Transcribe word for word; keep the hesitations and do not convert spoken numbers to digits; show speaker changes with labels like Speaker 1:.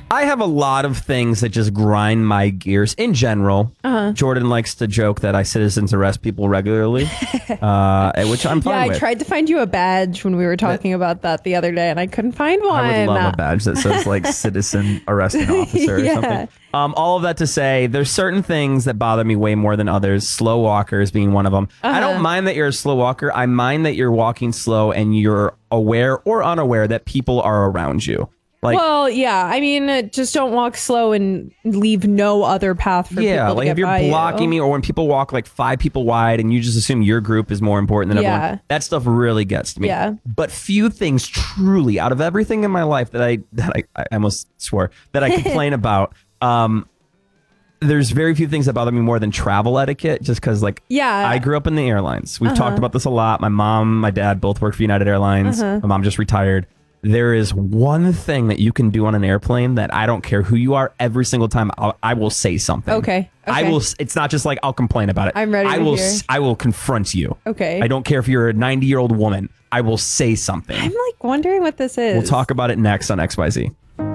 Speaker 1: I have a lot of things that just grind my gears in general.
Speaker 2: Uh-huh.
Speaker 1: Jordan likes to joke that I citizens arrest people regularly, uh, which I'm fine
Speaker 2: Yeah, I
Speaker 1: with.
Speaker 2: tried to find you a badge when we were talking about that the other day, and I couldn't find one.
Speaker 1: I would love a badge that says like citizen arresting officer
Speaker 2: Yeah.
Speaker 1: or something. Um, all of that to say, there's certain things that bother me way more than others. Slow walkers being one of them.
Speaker 2: Uh-huh.
Speaker 1: I don't mind that you're a slow walker. I mind that you're walking slow and you're aware or unaware that people are around you. Like,
Speaker 2: well, yeah. I mean, uh, just don't walk slow and leave no other path for
Speaker 1: yeah,
Speaker 2: people to
Speaker 1: like
Speaker 2: get
Speaker 1: if you're
Speaker 2: by
Speaker 1: blocking
Speaker 2: you.
Speaker 1: me, or when people walk like five people wide and you just assume your group is more important than
Speaker 2: Yeah.
Speaker 1: everyone, that stuff really gets to me.
Speaker 2: Yeah.
Speaker 1: But few things truly, out of everything in my life that I that I, I almost swore that I complain about, um, there's very few things that bother me more than travel etiquette, just because like
Speaker 2: Yeah.
Speaker 1: I grew up in the airlines. We've
Speaker 2: Uh-huh.
Speaker 1: talked about this a lot. My mom, my dad both worked for United Airlines.
Speaker 2: Uh-huh.
Speaker 1: My mom just retired. There is one thing that you can do on an airplane that I don't care who you are, every single time I'll, I will say something.
Speaker 2: Okay.
Speaker 1: I
Speaker 2: okay.
Speaker 1: will. It's not just like I'll complain about it.
Speaker 2: I'm ready
Speaker 1: I
Speaker 2: to
Speaker 1: will.
Speaker 2: hear.
Speaker 1: s- I will confront you.
Speaker 2: Okay.
Speaker 1: I don't care if you're a ninety year old woman. I will say something.
Speaker 2: I'm like wondering what this is.
Speaker 1: We'll talk about it next on X Y Z.